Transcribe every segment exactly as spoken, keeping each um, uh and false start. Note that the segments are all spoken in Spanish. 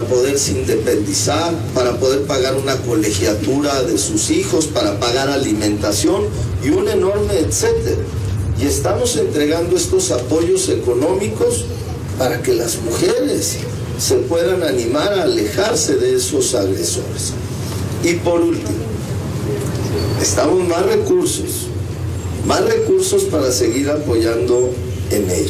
poderse independizar, para poder pagar una colegiatura de sus hijos, para pagar alimentación y un enorme etcétera. Y estamos entregando estos apoyos económicos para que las mujeres se puedan animar a alejarse de esos agresores. Y por último, estamos más recursos, más recursos para seguir apoyando en ello.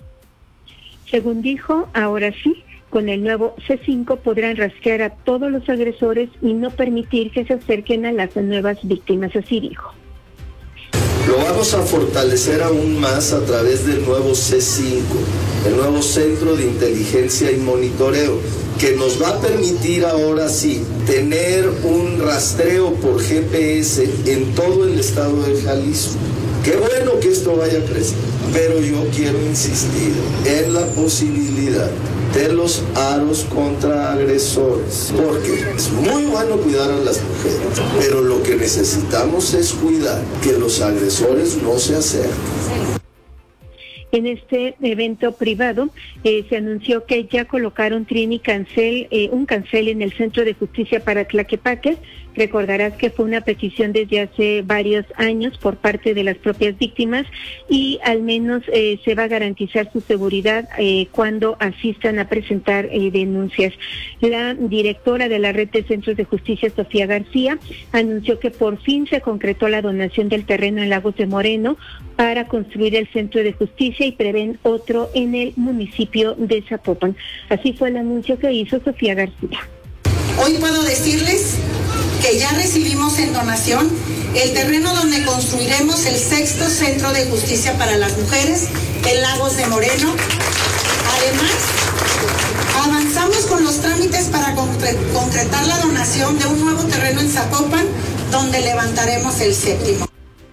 Según dijo, ahora sí, con el nuevo C cinco podrán rastrear a todos los agresores y no permitir que se acerquen a las nuevas víctimas, así dijo. Lo vamos a fortalecer aún más a través del nuevo C cinco, el nuevo Centro de Inteligencia y Monitoreo, que nos va a permitir ahora sí tener un rastreo por G P S en todo el estado de Jalisco. Qué bueno que esto vaya a crecer, pero yo quiero insistir en la posibilidad de los aros contra agresores, porque es muy bueno cuidar a las mujeres, pero lo que necesitamos es cuidar que los agresores no se acerquen. En este evento privado eh, se anunció que ya colocaron Trini cancel, eh, un cancel en el Centro de Justicia para Tlaquepaque. Recordarás que fue una petición desde hace varios años por parte de las propias víctimas y al menos eh, se va a garantizar su seguridad eh, cuando asistan a presentar eh, denuncias. La directora de la Red de Centros de Justicia, Sofía García, anunció que por fin se concretó la donación del terreno en Lagos de Moreno para construir el Centro de Justicia y prevén otro en el municipio de Zapopan. Así fue el anuncio que hizo Sofía García. Hoy puedo decirles que ya recibimos en donación el terreno donde construiremos el sexto Centro de Justicia para las Mujeres en Lagos de Moreno. Además, avanzamos con los trámites para concretar la donación de un nuevo terreno en Zapopan, donde levantaremos el séptimo.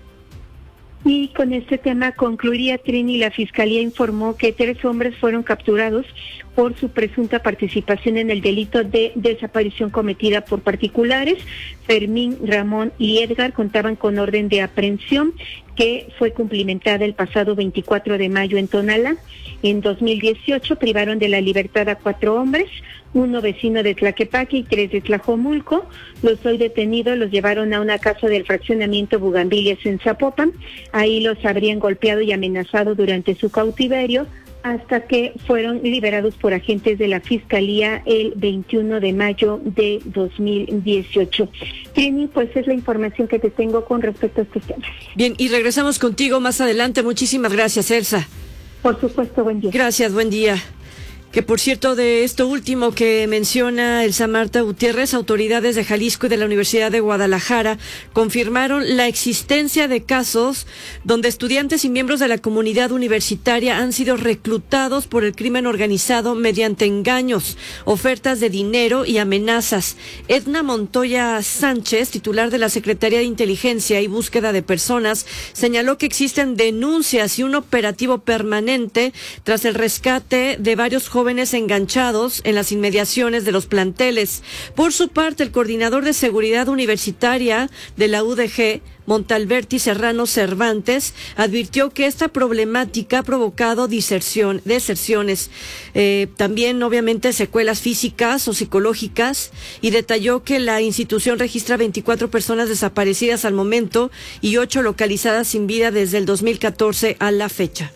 Y con este tema concluiría Trini. La Fiscalía informó que tres hombres fueron capturados por su presunta participación en el delito de desaparición cometida por particulares. Fermín, Ramón y Edgar contaban con orden de aprehensión que fue cumplimentada el pasado veinticuatro de mayo en Tonalá. En dos mil dieciocho privaron de la libertad a cuatro hombres, uno vecino de Tlaquepaque y tres de Tlajomulco. Los hoy detenidos los llevaron a una casa del fraccionamiento Bugambilias en Zapopan. Ahí los habrían golpeado y amenazado durante su cautiverio, hasta que fueron liberados por agentes de la Fiscalía el veintiuno de mayo de dos mil dieciocho. Trini, pues es la información que te tengo con respecto a estos temas. Bien, y regresamos contigo más adelante. Muchísimas gracias, Elsa. Por supuesto, buen día. Gracias, buen día. Que por cierto, de esto último que menciona Elsa Marta Gutiérrez, autoridades de Jalisco y de la Universidad de Guadalajara confirmaron la existencia de casos donde estudiantes y miembros de la comunidad universitaria han sido reclutados por el crimen organizado mediante engaños, ofertas de dinero y amenazas. Edna Montoya Sánchez, titular de la Secretaría de Inteligencia y Búsqueda de Personas, señaló que existen denuncias y un operativo permanente tras el rescate de varios jóvenes jóvenes enganchados en las inmediaciones de los planteles. Por su parte, el coordinador de seguridad universitaria de la U D G, Montalberti Serrano Cervantes, advirtió que esta problemática ha provocado diserción, deserciones, eh, también obviamente secuelas físicas o psicológicas, y detalló que la institución registra veinticuatro personas desaparecidas al momento y ocho localizadas sin vida desde el dos mil catorce a la fecha.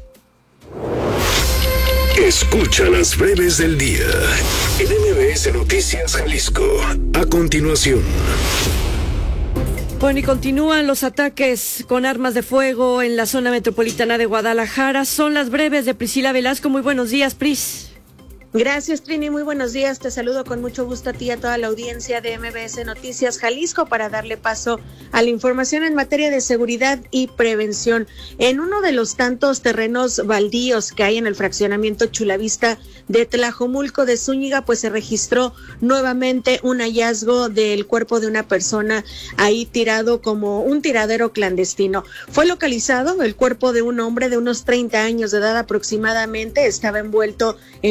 Escucha las breves del día en M B S Noticias Jalisco. A continuación. Bueno, y continúan los ataques con armas de fuego en la zona metropolitana de Guadalajara. Son las breves de Priscila Velasco. Muy buenos días, Pris. Gracias, Trini. Muy buenos días. Te saludo con mucho gusto a ti y a toda la audiencia de M B S Noticias Jalisco para darle paso a la información en materia de seguridad y prevención. En uno de los tantos terrenos baldíos que hay en el fraccionamiento Chulavista de Tlajomulco de Zúñiga, pues se registró nuevamente un hallazgo del cuerpo de una persona ahí tirado como un tiradero clandestino. Fue localizado el cuerpo de un hombre de unos treinta años de edad aproximadamente. Estaba envuelto en bolsas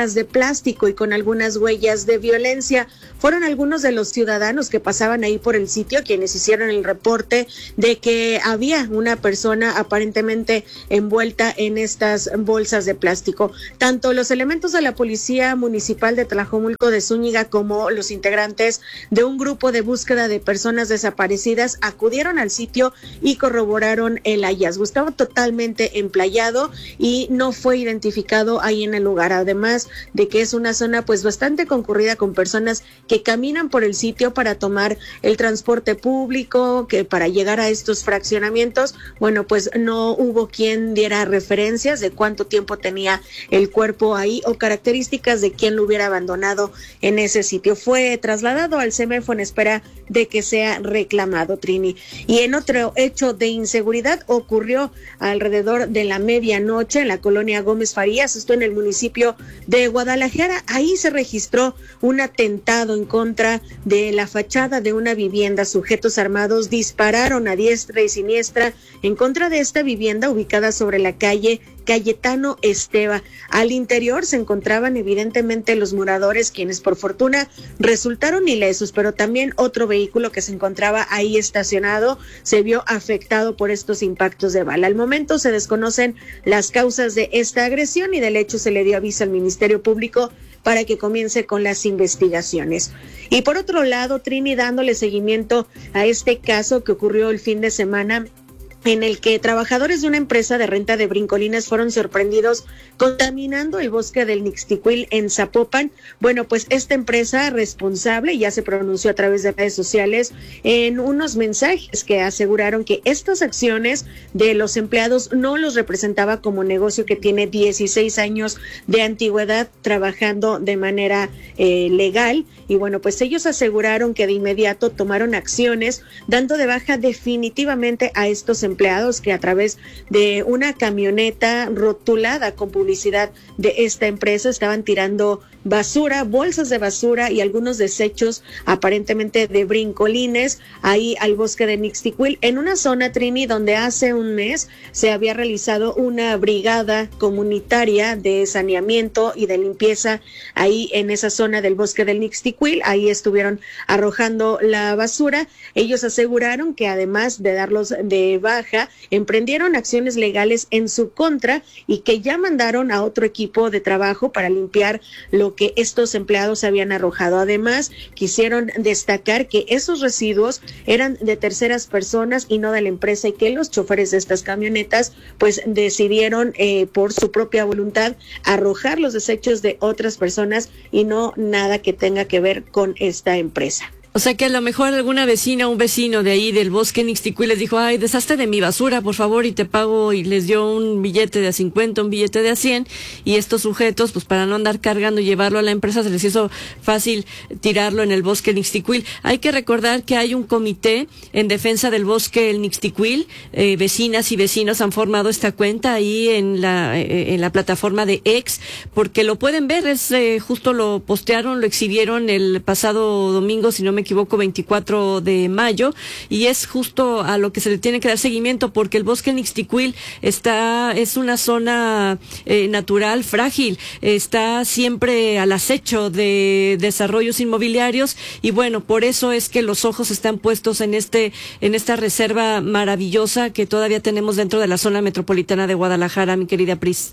bolsas de plástico y con algunas huellas de violencia. Fueron algunos de los ciudadanos que pasaban ahí por el sitio quienes hicieron el reporte de que había una persona aparentemente envuelta en estas bolsas de plástico. Tanto los elementos de la Policía Municipal de Tlajomulco de Zúñiga como los integrantes de un grupo de búsqueda de personas desaparecidas acudieron al sitio y corroboraron el hallazgo. Estaba totalmente emplayado y no fue identificado ahí en el lugar, además de que es una zona pues bastante concurrida con personas que caminan por el sitio para tomar el transporte público, que para llegar a estos fraccionamientos, bueno, pues no hubo quien diera referencias de cuánto tiempo tenía el cuerpo ahí o características de quién lo hubiera abandonado en ese sitio. Fue trasladado al CEMEFO en espera de que sea reclamado, Trini. Y en otro hecho de inseguridad ocurrió alrededor de la medianoche en la colonia Gómez Farías, esto en el municipio de Guadalajara. Ahí se registró un atentado en contra de la fachada de una vivienda. Sujetos armados dispararon a diestra y siniestra en contra de esta vivienda ubicada sobre la calle Cayetano Esteva. Al interior se encontraban evidentemente los moradores, quienes por fortuna resultaron ilesos, pero también otro vehículo que se encontraba ahí estacionado se vio afectado por estos impactos de bala. Al momento se desconocen las causas de esta agresión y del hecho se le dio aviso al Ministerio Público para que comience con las investigaciones. Y por otro lado, Trini, dándole seguimiento a este caso que ocurrió el fin de semana, en el que trabajadores de una empresa de renta de brincolines fueron sorprendidos contaminando el bosque del Nixtiquil en Zapopan. Bueno, pues esta empresa responsable ya se pronunció a través de redes sociales en unos mensajes que aseguraron que estas acciones de los empleados no los representaba como negocio que tiene dieciséis años de antigüedad trabajando de manera eh, legal. Y bueno, pues ellos aseguraron que de inmediato tomaron acciones dando de baja definitivamente a estos empleados que a través de una camioneta rotulada con publicidad de esta empresa estaban tirando basura, bolsas de basura y algunos desechos aparentemente de brincolines ahí al bosque de Nixtiquil, en una zona, Trini, donde hace un mes se había realizado una brigada comunitaria de saneamiento y de limpieza ahí en esa zona del bosque del Nixtiquil. Ahí estuvieron arrojando la basura. Ellos aseguraron que además de darlos de baja, emprendieron acciones legales en su contra y que ya mandaron a otro equipo de trabajo para limpiar lo que estos empleados habían arrojado. Además, quisieron destacar que esos residuos eran de terceras personas y no de la empresa, y que los choferes de estas camionetas pues decidieron eh, por su propia voluntad arrojar los desechos de otras personas y no nada que tenga que ver con esta empresa. O sea que a lo mejor alguna vecina o un vecino de ahí del bosque Nixtiquil les dijo, ay, deshazte de mi basura, por favor, y te pago, y les dio un billete de a cincuenta, un billete de a cien, y estos sujetos, pues para no andar cargando y llevarlo a la empresa, se les hizo fácil tirarlo en el bosque Nixtiquil. Hay que recordar que hay un comité en defensa del bosque el Nixtiquil, eh, vecinas y vecinos han formado esta cuenta ahí en la, eh, en la plataforma de X, porque lo pueden ver, es eh, justo lo postearon, lo exhibieron el pasado domingo, si no me equivoco, veinticuatro de mayo, y es justo a lo que se le tiene que dar seguimiento, porque el bosque Nixtiquil está, es una zona eh, natural frágil, está siempre al acecho de desarrollos inmobiliarios, y bueno, por eso es que los ojos están puestos en este, en esta reserva maravillosa que todavía tenemos dentro de la zona metropolitana de Guadalajara, mi querida Pris.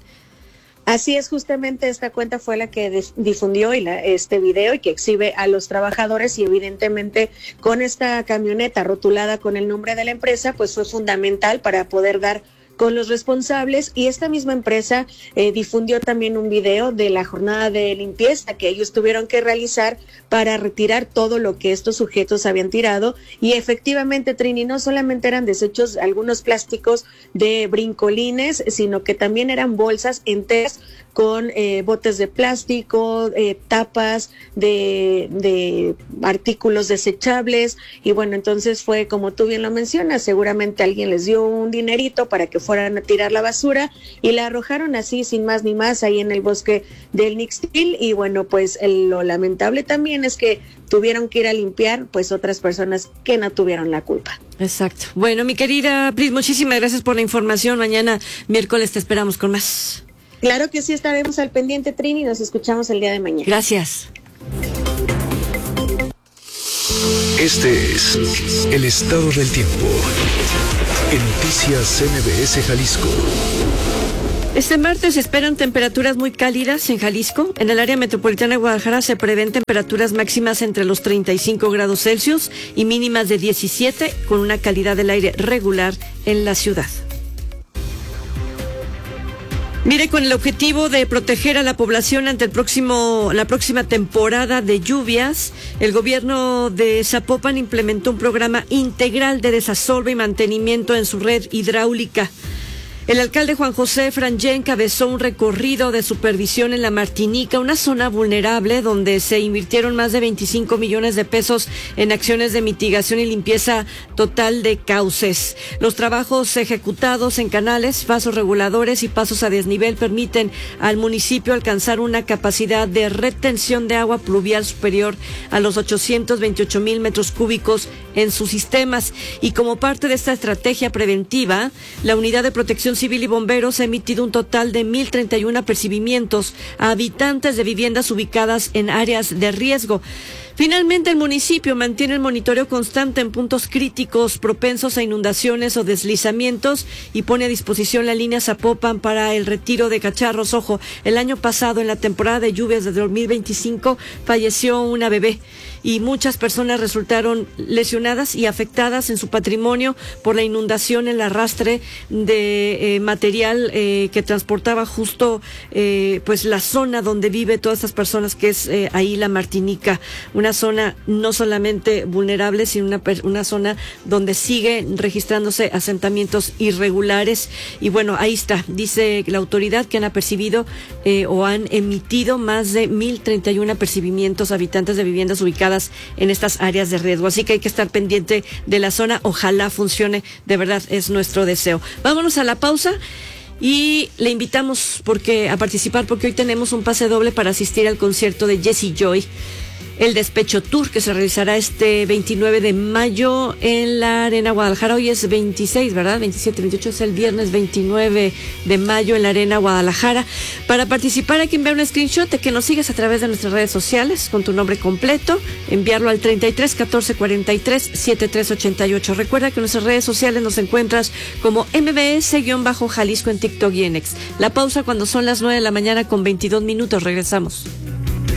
Así es, justamente esta cuenta fue la que difundió y la, este video y que exhibe a los trabajadores, y evidentemente con esta camioneta rotulada con el nombre de la empresa, pues fue fundamental para poder dar con los responsables. Y esta misma empresa eh, difundió también un video de la jornada de limpieza que ellos tuvieron que realizar para retirar todo lo que estos sujetos habían tirado. Y efectivamente, Trini, no solamente eran desechos, algunos plásticos de brincolines, sino que también eran bolsas enteras con eh, botes de plástico, eh, tapas de, de artículos desechables. Y bueno, entonces fue como tú bien lo mencionas, seguramente alguien les dio un dinerito para que fueran a tirar la basura y la arrojaron así sin más ni más ahí en el bosque del Nixtiquil. Y bueno, pues el, lo lamentable también es que tuvieron que ir a limpiar pues otras personas que no tuvieron la culpa. Exacto. Bueno, mi querida Pris, muchísimas gracias por la información. Mañana miércoles te esperamos con más. Claro que sí, estaremos al pendiente, Trini, y nos escuchamos el día de mañana. Gracias. Este es el estado del tiempo en Noticias M B S Jalisco. Este martes se esperan temperaturas muy cálidas en Jalisco. En el área metropolitana de Guadalajara se prevén temperaturas máximas entre los treinta y cinco grados Celsius y mínimas de diecisiete, con una calidad del aire regular en la ciudad. Mire, con el objetivo de proteger a la población ante el próximo, la próxima temporada de lluvias, el gobierno de Zapopan implementó un programa integral de desasolve y mantenimiento en su red hidráulica. El alcalde Juan José Frangé encabezó un recorrido de supervisión en la Martinica, una zona vulnerable donde se invirtieron más de veinticinco millones de pesos en acciones de mitigación y limpieza total de cauces. Los trabajos ejecutados en canales, vasos reguladores y pasos a desnivel permiten al municipio alcanzar una capacidad de retención de agua pluvial superior a los ochocientos veintiocho mil metros cúbicos en sus sistemas. Y como parte de esta estrategia preventiva, la Unidad de Protección Civil y Bomberos ha emitido un total de mil treinta y uno apercibimientos a habitantes de viviendas ubicadas en áreas de riesgo. Finalmente, el municipio mantiene el monitoreo constante en puntos críticos propensos a inundaciones o deslizamientos y pone a disposición la línea Zapopan para el retiro de cacharros. Ojo, el año pasado, en la temporada de lluvias de dos mil veinticinco, falleció una bebé y muchas personas resultaron lesionadas y afectadas en su patrimonio por la inundación, el arrastre de eh, material eh, que transportaba justo eh, pues la zona donde vive todas estas personas, que es eh, ahí la Martinica. Una zona no solamente vulnerable, sino una, una zona donde sigue registrándose asentamientos irregulares. Y bueno, ahí está, dice la autoridad que han apercibido eh, o han emitido más de mil treinta y uno apercibimientos a habitantes de viviendas ubicadas en estas áreas de riesgo. Así que hay que estar pendiente de la zona. Ojalá funcione, de verdad es nuestro deseo. Vámonos a la pausa. Y le invitamos porque a participar porque hoy tenemos un pase doble para asistir al concierto de Jessie Joy, el Despecho Tour, que se realizará este veintinueve de mayo en la Arena Guadalajara. Hoy es veintiséis, ¿verdad? veintisiete, veintiocho es el viernes veintinueve de mayo en la Arena Guadalajara. Para participar hay que enviar un screenshot de que nos sigues a través de nuestras redes sociales con tu nombre completo, enviarlo al treinta y tres catorce cuarenta y tres setenta y tres ochenta y ocho. Recuerda que en nuestras redes sociales nos encuentras como M B S-Jalisco en TikTok y en X. La pausa cuando son las nueve de la mañana con veintidós minutos. Regresamos.